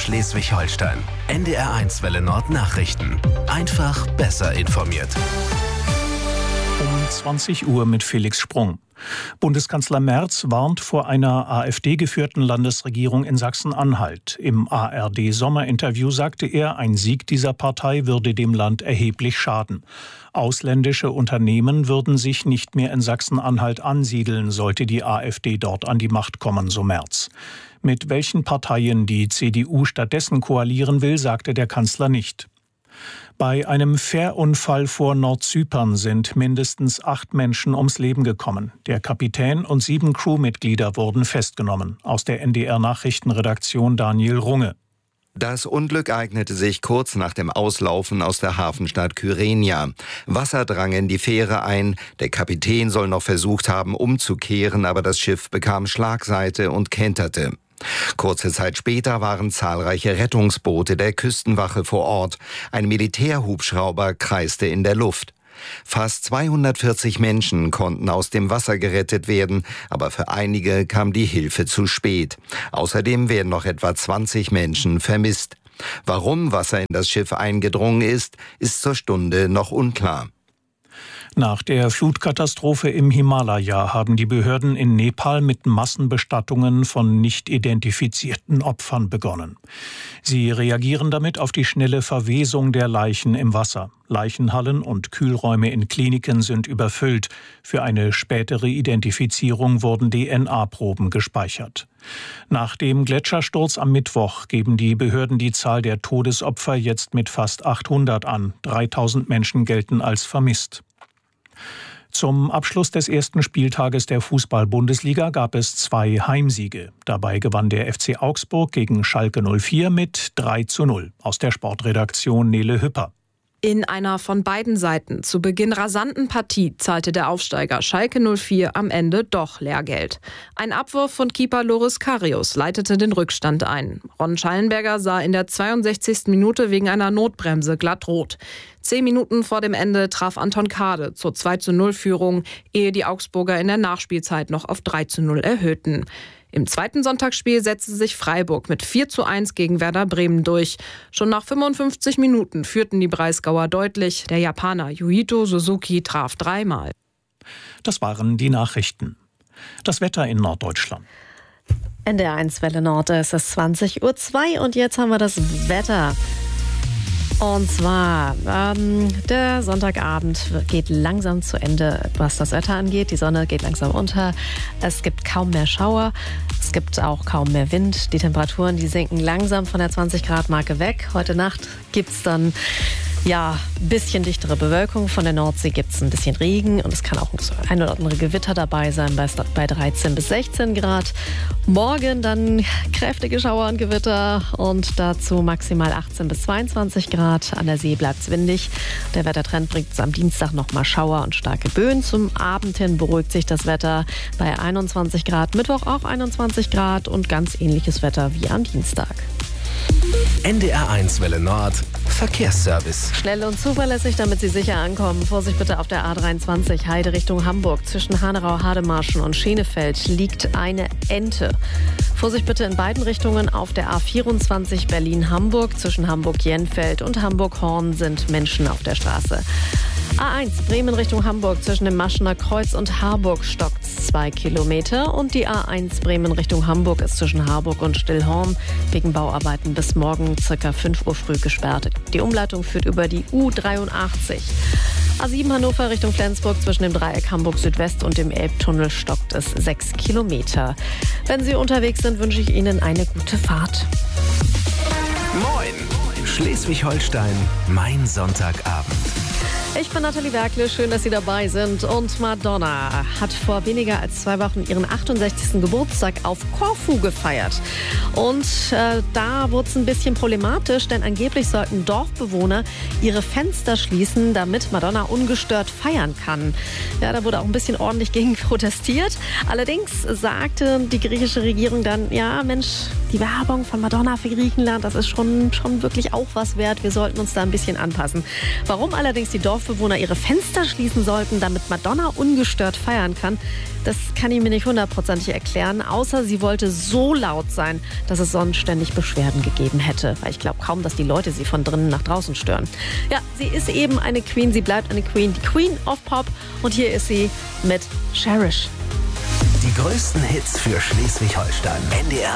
Schleswig-Holstein. NDR1 Welle Nord Nachrichten. Einfach besser informiert. Um 20 Uhr mit Felix Sprung. Bundeskanzler Merz warnt vor einer AfD-geführten Landesregierung in Sachsen-Anhalt. Im ARD-Sommerinterview sagte er, ein Sieg dieser Partei würde dem Land erheblich schaden. Ausländische Unternehmen würden sich nicht mehr in Sachsen-Anhalt ansiedeln, sollte die AfD dort an die Macht kommen, so Merz. Mit welchen Parteien die CDU stattdessen koalieren will, sagte der Kanzler nicht. Bei einem Fährunfall vor Nordzypern sind mindestens 8 Menschen ums Leben gekommen. Der Kapitän und 7 Crewmitglieder wurden festgenommen. Aus der NDR-Nachrichtenredaktion Daniel Runge. Das Unglück ereignete sich kurz nach dem Auslaufen aus der Hafenstadt Kyrenia. Wasser drang in die Fähre ein. Der Kapitän soll noch versucht haben, umzukehren, aber das Schiff bekam Schlagseite und kenterte. Kurze Zeit später waren zahlreiche Rettungsboote der Küstenwache vor Ort. Ein Militärhubschrauber kreiste in der Luft. Fast 240 Menschen konnten aus dem Wasser gerettet werden, aber für einige kam die Hilfe zu spät. Außerdem werden noch etwa 20 Menschen vermisst. Warum Wasser in das Schiff eingedrungen ist zur Stunde noch unklar. Nach der Flutkatastrophe im Himalaya haben die Behörden in Nepal mit Massenbestattungen von nicht identifizierten Opfern begonnen. Sie reagieren damit auf die schnelle Verwesung der Leichen im Wasser. Leichenhallen und Kühlräume in Kliniken sind überfüllt. Für eine spätere Identifizierung wurden DNA-Proben gespeichert. Nach dem Gletschersturz am Mittwoch geben die Behörden die Zahl der Todesopfer jetzt mit fast 800 an. 3000 Menschen gelten als vermisst. Zum Abschluss des ersten Spieltages der Fußball-Bundesliga gab es 2 Heimsiege. Dabei gewann der FC Augsburg gegen Schalke 04 mit 3:0. Aus der Sportredaktion Nele Hüpper. In einer von beiden Seiten zu Beginn rasanten Partie zahlte der Aufsteiger Schalke 04 am Ende doch Lehrgeld. Ein Abwurf von Keeper Loris Karius leitete den Rückstand ein. Ron Schallenberger sah in der 62. Minute wegen einer Notbremse glatt rot. 10 Minuten vor dem Ende traf Anton Kade zur 2:0-Führung, ehe die Augsburger in der Nachspielzeit noch auf 3:0 erhöhten. Im zweiten Sonntagsspiel setzte sich Freiburg mit 4:1 gegen Werder Bremen durch. Schon nach 55 Minuten führten die Breisgauer deutlich. Der Japaner Yuito Suzuki traf 3-mal. Das waren die Nachrichten. Das Wetter in Norddeutschland. NDR1 Welle Nord, es ist 20:02 Uhr und jetzt haben wir das Wetter. Und zwar, der Sonntagabend geht langsam zu Ende, was das Wetter angeht. Die Sonne geht langsam unter. Es gibt kaum mehr Schauer. Es gibt auch kaum mehr Wind. Die Temperaturen, die sinken langsam von der 20-Grad-Marke weg. Heute Nacht gibt es dann ein bisschen dichtere Bewölkung. Von der Nordsee gibt es ein bisschen Regen und es kann auch ein oder andere Gewitter dabei sein bei 13 bis 16 Grad. Morgen dann kräftige Schauer und Gewitter und dazu maximal 18 bis 22 Grad. An der See bleibt es windig. Der Wettertrend bringt uns am Dienstag nochmal Schauer und starke Böen. Zum Abend hin beruhigt sich das Wetter bei 21 Grad. Mittwoch auch 21 Grad und ganz ähnliches Wetter wie am Dienstag. NDR1 Welle Nord Verkehrsservice. Schnell und zuverlässig, damit Sie sicher ankommen. Vorsicht bitte auf der A23 Heide Richtung Hamburg. Zwischen Hanau-Hademarschen und Schenefeld liegt eine Ente. Vorsicht bitte in beiden Richtungen auf der A24 Berlin-Hamburg. Zwischen Hamburg-Jenfeld und Hamburg-Horn sind Menschen auf der Straße. A1 Bremen Richtung Hamburg zwischen dem Maschener Kreuz und Harburg stockt 2 Kilometer. Und die A1 Bremen Richtung Hamburg ist zwischen Harburg und Stillhorn wegen Bauarbeiten bis morgen ca. 5 Uhr früh gesperrt. Die Umleitung führt über die U83. A7 Hannover Richtung Flensburg zwischen dem Dreieck Hamburg Südwest und dem Elbtunnel stockt es 6 Kilometer. Wenn Sie unterwegs sind, wünsche ich Ihnen eine gute Fahrt. Moin! Schleswig-Holstein, mein Sonntagabend. Ich bin Nathalie Werkle, schön, dass Sie dabei sind. Und Madonna hat vor weniger als 2 Wochen ihren 68. Geburtstag auf Korfu gefeiert. Und da wurde es ein bisschen problematisch, denn angeblich sollten Dorfbewohner ihre Fenster schließen, damit Madonna ungestört feiern kann. Ja, da wurde auch ein bisschen ordentlich gegen protestiert. Allerdings sagte die griechische Regierung dann, ja Mensch, die Werbung von Madonna für Griechenland, das ist schon wirklich auch was wert. Wir sollten uns da ein bisschen anpassen. Warum allerdings die Dorfbewohner ihre Fenster schließen sollten, damit Madonna ungestört feiern kann, das kann ich mir nicht hundertprozentig erklären, außer sie wollte so laut sein, dass es sonst ständig Beschwerden gegeben hätte. Weil ich glaube kaum, dass die Leute sie von drinnen nach draußen stören. Ja, sie ist eben eine Queen, sie bleibt eine Queen, die Queen of Pop. Und hier ist sie mit Cherish. Die größten Hits für Schleswig-Holstein. NDR